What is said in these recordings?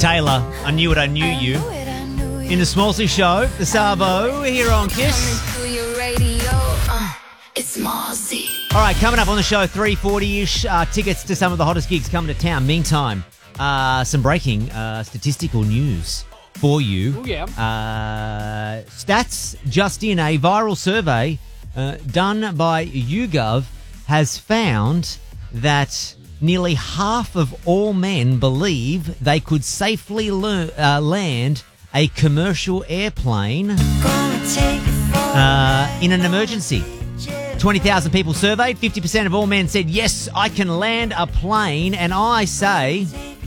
Taylor, I Knew It, I Knew You. In the Smallsy Show, the Savo here on Kiss. It's Smallsy. All right, coming up on the show, 3:40-ish, tickets to some of the hottest gigs coming to town. Meantime, some breaking statistical news for you. Oh, yeah. Stats just in, a viral survey done by YouGov has found that nearly half of all men believe they could safely land a commercial airplane in an emergency. 20,000 people surveyed. 50% of all men said, yes, I can land a plane. And I say,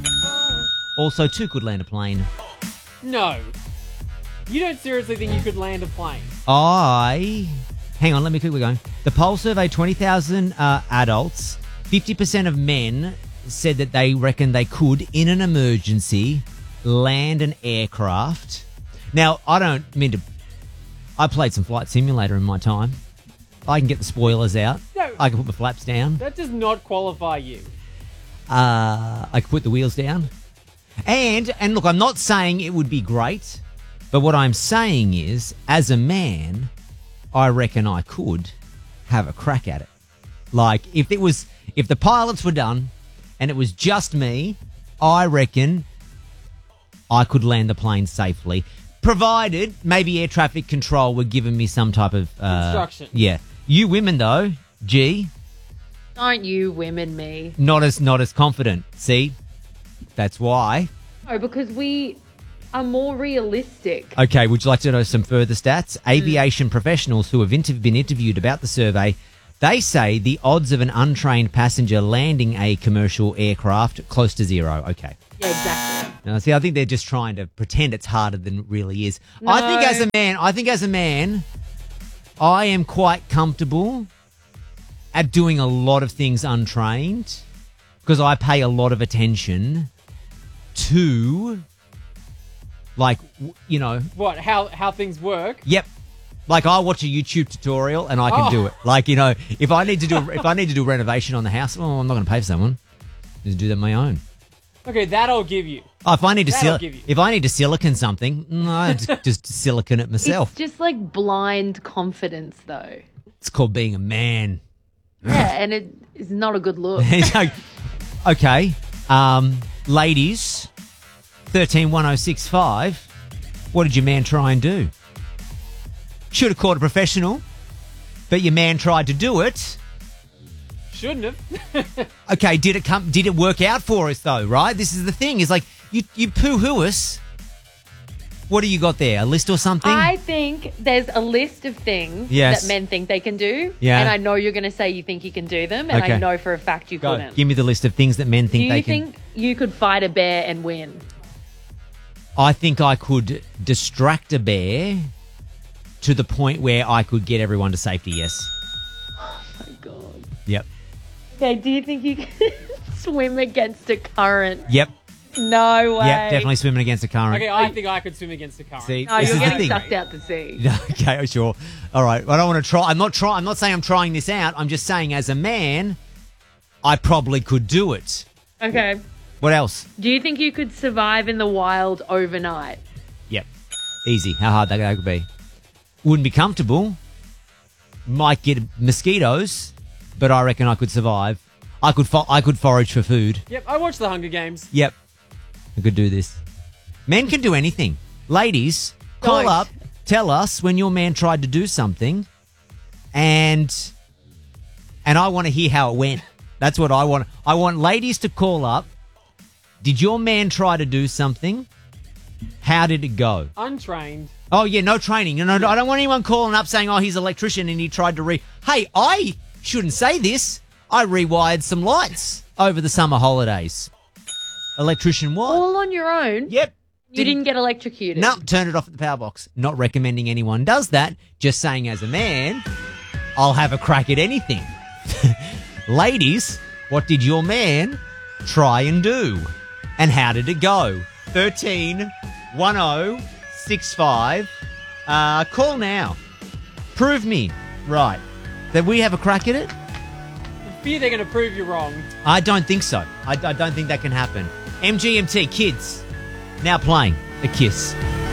also too could land a plane. No. You don't seriously think you could land a plane? Hang on, let me keep going. The poll surveyed 20,000 adults. 50% of men said that they reckon they could, in an emergency, land an aircraft. Now, I don't mean to... I played some Flight Simulator in my time. I can get the spoilers out. No. I can put my flaps down. That does not qualify you. I can put the wheels down. And look, I'm not saying it would be great, but what I'm saying is, as a man, I reckon I could have a crack at it. Like, if the pilots were done and it was just me, I reckon I could land the plane safely, provided maybe air traffic control were giving me some type of instruction. Yeah, you women though, G, Aren't you women me? not as confident. See, that's why. No, because we are more realistic. Okay, would you like to know some further stats? Aviation professionals who have been interviewed about the survey, they say the odds of an untrained passenger landing a commercial aircraft close to zero. Okay. Yeah, exactly. Now, see, I think they're just trying to pretend it's harder than it really is. No. I think as a man, I am quite comfortable at doing a lot of things untrained because I pay a lot of attention to, like, you know. What? How things work? Yep. Like, I watch a YouTube tutorial and I can do it. Like, you know, if I need to do a renovation on the house, well, I'm not going to pay for someone. Just do that on my own. Okay, that I'll give you. Oh, if I need That'll give you. if I need to silicon something, I just silicon it myself. It's just like blind confidence, though. It's called being a man. Yeah, and it is not a good look. Okay, ladies, 131065. What did your man try and do? Should have called a professional, but your man tried to do it. Shouldn't have. Okay, did it work out for us though, right? This is the thing, is like you poo-hoo us. What do you got there? A list or something? I think there's a list of things Yes. that men think they can do. Yeah. And I know you're going to say you think you can do them, and Okay. I know for a fact you Go. couldn't. Give me the list of things that men Do think you they can. think you could fight a bear and win? I think I could distract a bear to the point where I could get everyone to safety, yes. Oh my God. Yep. Okay, do you think you can swim against a current? Yep. No way. Yep, definitely swimming against a current. Okay, I think I could swim against the current. See, No, this you're is the getting thing. sucked out to sea. Okay, sure. All right. I don't want to try. I'm not saying I'm trying this out. I'm just saying as a man, I probably could do it. Okay. What else? Do you think you could survive in the wild overnight? Yep. Easy. How hard that could be. Wouldn't be comfortable. Might get mosquitoes, but I reckon I could survive. I could forage for food. Yep, I watched The Hunger Games. Yep. I could do this. Men can do anything. Ladies, call Don't. up, tell us when your man tried to do something, and I want to hear how it went. That's what I want. I want ladies to call up. Did your man try to do something? How did it go? Untrained. Oh, yeah, no training. No, I don't want anyone calling up saying, oh, he's an electrician and he tried to Hey, I shouldn't say this. I rewired some lights over the summer holidays. Electrician what? All on your own? Yep. You didn't get electrocuted? No, turn it off at the power box. Not recommending anyone does that. Just saying as a man, I'll have a crack at anything. Ladies, what did your man try and do? And how did it go? 131065. Call now. Prove me right that we have a crack at it. I fear they're going to prove you wrong. I don't think so. I don't think that can happen. MGMT, kids, Now playing A Kiss.